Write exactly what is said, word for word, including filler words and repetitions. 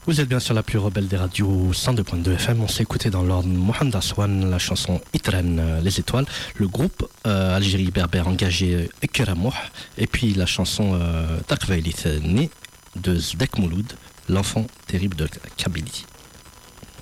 Vous êtes bien sur la plus rebelle des radios cent deux point deux F M. On s'est écouté dans l'ordre Mohamed Aswan, la chanson Itren, euh, les étoiles, le groupe euh, Algérie berbère engagé Ekramouh, et puis la chanson Takveilit Ni de Zdek Mouloud, l'enfant terrible de Kabylie.